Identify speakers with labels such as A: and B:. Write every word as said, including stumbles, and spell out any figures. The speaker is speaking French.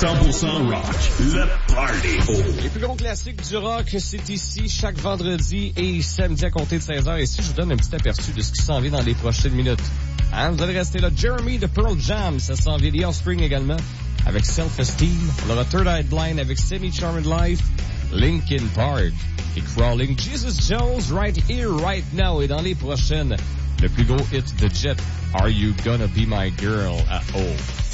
A: cent pour cent rock. Le Party.
B: Les plus gros classiques du rock, c'est ici chaque vendredi et samedi à compter de seize heures. Et si je vous donne un petit aperçu de ce qui s'en vient dans les prochaines minutes. Hein, vous allez rester là. Jeremy de Pearl Jam, ça s'en vient. The Offspring également, avec Self-Esteem. On aura Third Eye Blind avec Semi-Charmed Life. Linkin Park et Crawling. Jesus Jones, Right Here, Right Now. Et dans les prochaines, le plus gros hit de Jet, Are You Gonna Be My Girl? À oh.